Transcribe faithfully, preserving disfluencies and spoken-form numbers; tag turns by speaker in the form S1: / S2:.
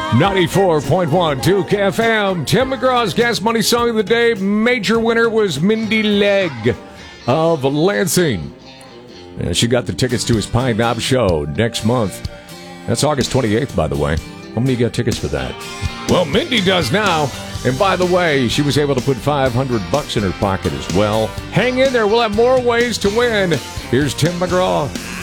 S1: ninety-four point one, Duke F M. Tim McGraw's Gas Money Song of the Day. Major winner was Mindy Legg of Lansing. And she got the tickets to his Pine Knob show next month. That's August twenty-eighth, by the way. How many got tickets for that? Well, Mindy does now. And by the way, she was able to put five hundred bucks in her pocket as well. Hang in there. We'll have more ways to win. Here's Tim McGraw.